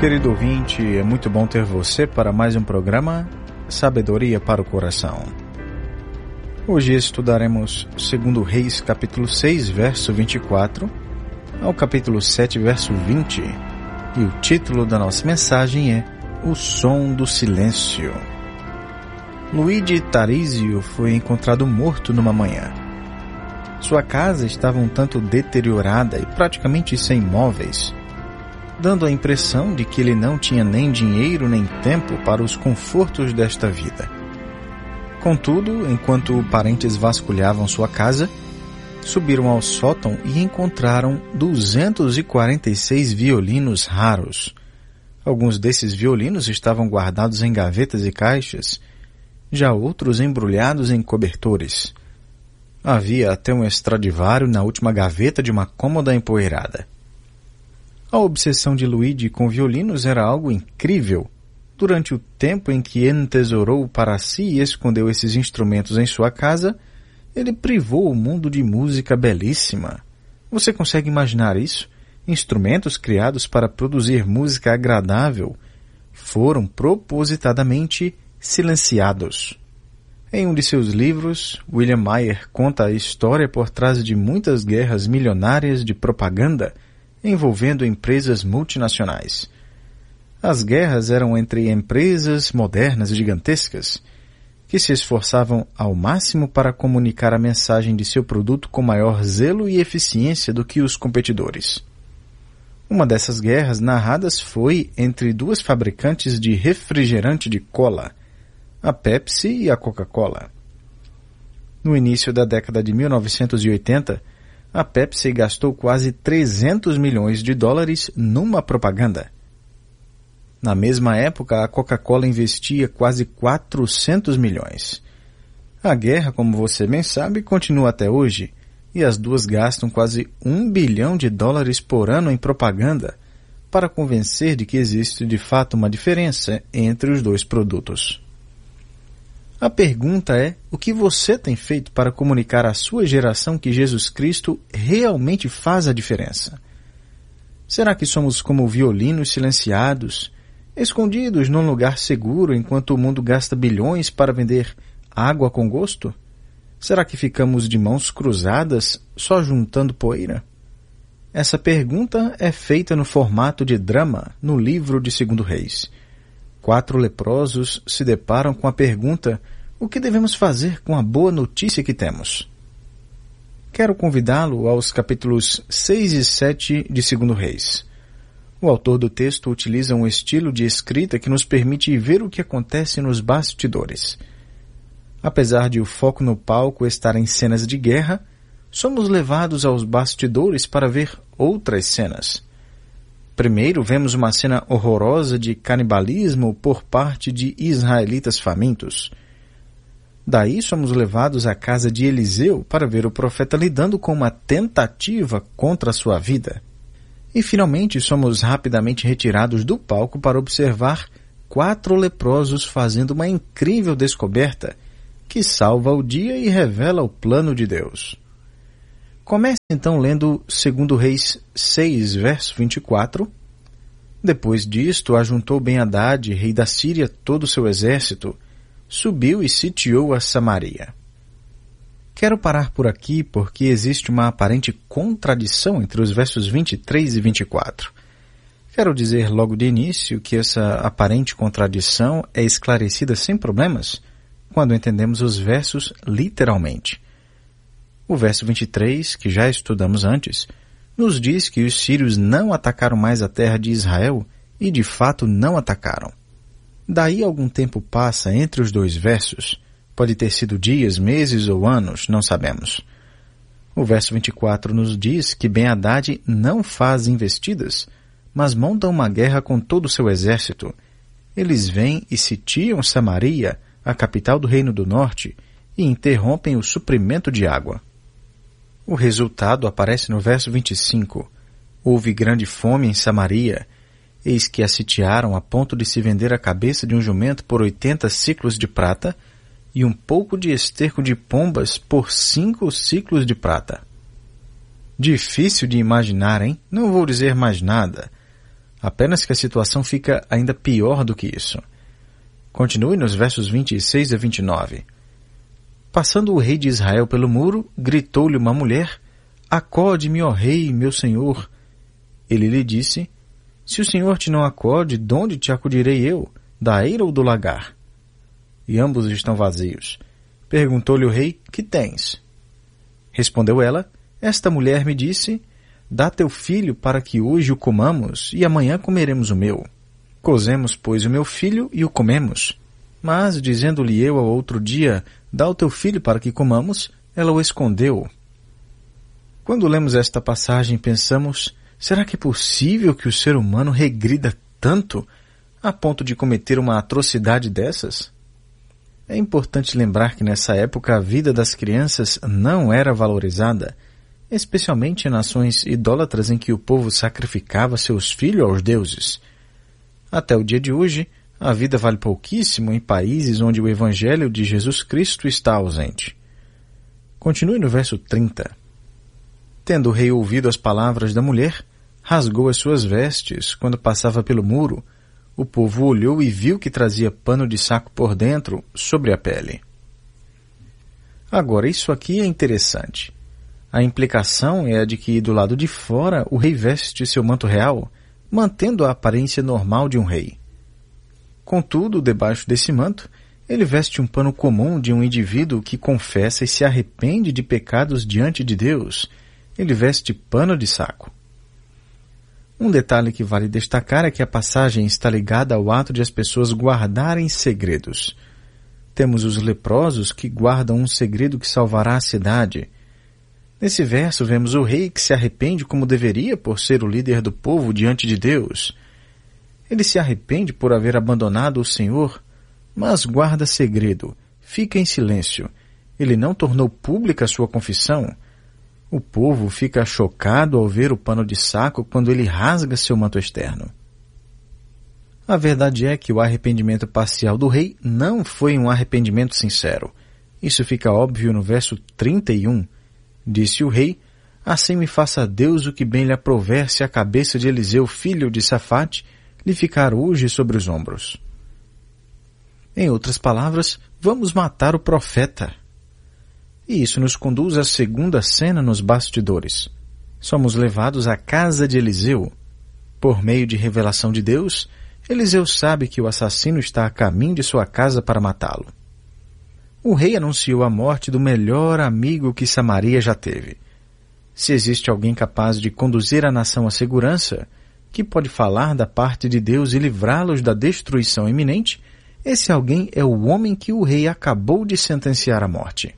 Querido ouvinte, é muito bom ter você para mais um programa Sabedoria para o Coração. Hoje estudaremos 2 Reis, capítulo 6, verso 24, ao capítulo 7, verso 20, e o título da nossa mensagem é O Som do Silêncio. Luigi Tarizio foi encontrado morto numa manhã. Sua casa estava um tanto deteriorada e praticamente sem móveis, dando a impressão de que ele não tinha nem dinheiro nem tempo para os confortos desta vida. Contudo, enquanto parentes vasculhavam sua casa, subiram ao sótão e encontraram 246 violinos raros. Alguns desses violinos estavam guardados em gavetas e caixas, já outros embrulhados em cobertores. Havia até um Stradivarius na última gaveta de uma cômoda empoeirada. A obsessão de Luigi com violinos era algo incrível. Durante o tempo em que entesourou para si e escondeu esses instrumentos em sua casa, ele privou o mundo de música belíssima. Você consegue imaginar isso? Instrumentos criados para produzir música agradável foram propositadamente silenciados. Em um de seus livros, William Mayer conta a história por trás de muitas guerras milionárias de propaganda envolvendo empresas multinacionais. As guerras eram entre empresas modernas gigantescas que se esforçavam ao máximo para comunicar a mensagem de seu produto com maior zelo e eficiência do que os competidores. Uma dessas guerras narradas foi entre duas fabricantes de refrigerante de cola, a Pepsi e a Coca-Cola. No início da década de 1980, a Pepsi gastou quase 300 milhões de dólares numa propaganda. Na mesma época, a Coca-Cola investia quase 400 milhões. A guerra, como você bem sabe, continua até hoje, e as duas gastam quase $1 bilhão por ano em propaganda para convencer de que existe de fato uma diferença entre os dois produtos. A pergunta é, o que você tem feito para comunicar à sua geração que Jesus Cristo realmente faz a diferença? Será que somos como violinos silenciados, escondidos num lugar seguro enquanto o mundo gasta bilhões para vender água com gosto? Será que ficamos de mãos cruzadas, só juntando poeira? Essa pergunta é feita no formato de drama no livro de 2 Reis. 4 leprosos se deparam com a pergunta: o que devemos fazer com a boa notícia que temos? Quero convidá-lo aos capítulos 6 e 7 de 2 Reis. O autor do texto utiliza um estilo de escrita que nos permite ver o que acontece nos bastidores. Apesar de o foco no palco estar em cenas de guerra, somos levados aos bastidores para ver outras cenas. Primeiro, vemos uma cena horrorosa de canibalismo por parte de israelitas famintos. Daí somos levados à casa de Eliseu para ver o profeta lidando com uma tentativa contra a sua vida. E finalmente somos rapidamente retirados do palco para observar 4 leprosos fazendo uma incrível descoberta que salva o dia e revela o plano de Deus. Comece então lendo 2 Reis 6, verso 24. Depois disto, ajuntou Ben-Hadad, rei da Síria, todo o seu exército, subiu e sitiou a Samaria. Quero parar por aqui porque existe uma aparente contradição entre os versos 23 e 24. Quero dizer logo de início que essa aparente contradição é esclarecida sem problemas quando entendemos os versos literalmente. O verso 23, que já estudamos antes, nos diz que os sírios não atacaram mais a terra de Israel e de fato não atacaram. Daí algum tempo passa entre os dois versos. Pode ter sido dias, meses ou anos, não sabemos. O verso 24 nos diz que Ben-Hadad não faz investidas, mas monta uma guerra com todo o seu exército. Eles vêm e sitiam Samaria, a capital do Reino do Norte, e interrompem o suprimento de água. O resultado aparece no verso 25. Houve grande fome em Samaria, eis que a sitiaram a ponto de se vender a cabeça de um jumento por 80 siclos de prata e um pouco de esterco de pombas por 5 siclos de prata. Difícil de imaginar, hein? Não vou dizer mais nada. Apenas que a situação fica ainda pior do que isso. Continue nos versos 26 a 29. Passando o rei de Israel pelo muro, gritou-lhe uma mulher: Acode-me, ó rei, meu senhor. Ele lhe disse: Se o senhor te não acode, de onde te acudirei eu? Da eira ou do lagar? E ambos estão vazios. Perguntou-lhe o rei: Que tens? Respondeu ela: Esta mulher me disse: Dá teu filho para que hoje o comamos, e amanhã comeremos o meu. Cozemos, pois, o meu filho e o comemos. Mas, dizendo-lhe eu ao outro dia: Dá o teu filho para que comamos, ela o escondeu. Quando lemos esta passagem, pensamos: será que é possível que o ser humano regrida tanto a ponto de cometer uma atrocidade dessas? É importante lembrar que nessa época a vida das crianças não era valorizada, especialmente em nações idólatras em que o povo sacrificava seus filhos aos deuses. Até o dia de hoje, a vida vale pouquíssimo em países onde o Evangelho de Jesus Cristo está ausente. Continue no verso 30. Tendo o rei ouvido as palavras da mulher, rasgou as suas vestes quando passava pelo muro. O povo olhou e viu que trazia pano de saco por dentro, sobre a pele. Agora, isso aqui é interessante. A implicação é a de que, do lado de fora, o rei veste seu manto real, mantendo a aparência normal de um rei. Contudo, debaixo desse manto, ele veste um pano comum de um indivíduo que confessa e se arrepende de pecados diante de Deus. Ele veste pano de saco. Um detalhe que vale destacar é que a passagem está ligada ao ato de as pessoas guardarem segredos. Temos os leprosos que guardam um segredo que salvará a cidade. Nesse verso vemos o rei que se arrepende como deveria por ser o líder do povo diante de Deus. Ele se arrepende por haver abandonado o Senhor, mas guarda segredo, fica em silêncio. Ele não tornou pública a sua confissão. O povo fica chocado ao ver o pano de saco quando ele rasga seu manto externo. A verdade é que o arrependimento parcial do rei não foi um arrependimento sincero. Isso fica óbvio no verso 31. Disse o rei: Assim me faça Deus o que bem lhe aprouver se a cabeça de Eliseu, filho de Safate, lhe ficar hoje sobre os ombros. Em outras palavras, vamos matar o profeta. E isso nos conduz à segunda cena nos bastidores. Somos levados à casa de Eliseu. Por meio de revelação de Deus, Eliseu sabe que o assassino está a caminho de sua casa para matá-lo. O rei anunciou a morte do melhor amigo que Samaria já teve. Se existe alguém capaz de conduzir a nação à segurança, que pode falar da parte de Deus e livrá-los da destruição iminente, esse alguém é o homem que o rei acabou de sentenciar à morte.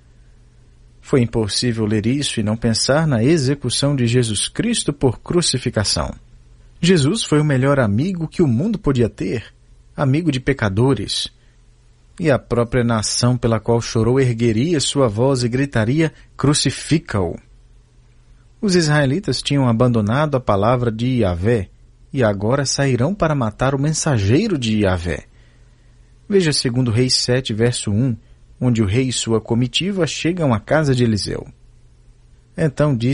Foi impossível ler isso e não pensar na execução de Jesus Cristo por crucificação. Jesus foi o melhor amigo que o mundo podia ter, amigo de pecadores. E a própria nação pela qual chorou ergueria sua voz e gritaria: crucifica-o. Os israelitas tinham abandonado a palavra de Yahvé e agora sairão para matar o mensageiro de Yahvé. Veja 2 Reis 7, verso 1, onde o rei e sua comitiva chegam à casa de Eliseu. Então disse